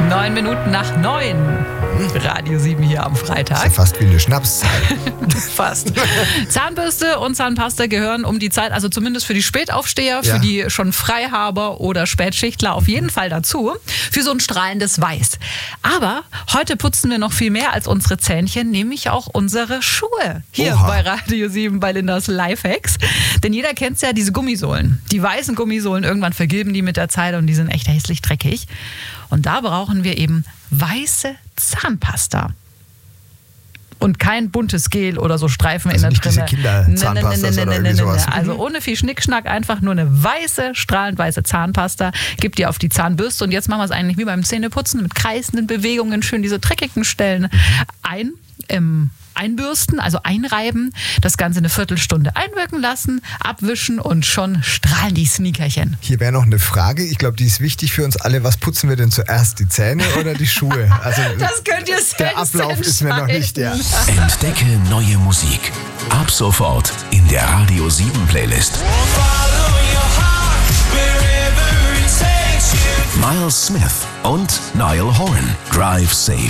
9:09. Radio 7 hier am Freitag. Das ist ja fast wie eine Schnapszeit. Fast. Zahnbürste und Zahnpasta gehören um die Zeit, also zumindest für die Spätaufsteher, für die schon Freihaber oder Spätschichtler auf jeden Fall dazu, für so ein strahlendes Weiß. Aber heute putzen wir noch viel mehr als unsere Zähnchen, nämlich auch unsere Schuhe. Hier bei Radio 7 bei Lindas Lifehacks. Denn jeder kennt ja diese Gummisohlen. Die weißen Gummisohlen, irgendwann vergilben die mit der Zeit und die sind echt hässlich dreckig. Und da brauchen wir eben weiße Zahnpasta. Und kein buntes Gel oder so Streifen also in der nicht Trinne. Diese Kinderzahnpasta oder irgendwie sowas. Also ohne viel Schnickschnack, einfach nur eine weiße, strahlend weiße Zahnpasta. Gibt ihr auf die Zahnbürste und jetzt machen wir es eigentlich wie beim Zähneputzen mit kreisenden Bewegungen, schön diese dreckigen Stellen einbürsten, also einreiben, das Ganze eine Viertelstunde einwirken lassen, abwischen und schon strahlen die Sneakerchen. Hier wäre noch eine Frage, ich glaube, die ist wichtig für uns alle. Was putzen wir denn zuerst, die Zähne oder die Schuhe? Also, das könnt ihr selbst der Ablauf ist mir noch nicht der. Entdecke neue Musik. Ab sofort in der Radio 7 Playlist. Miles Smith und Niall Horan. Drive Safe.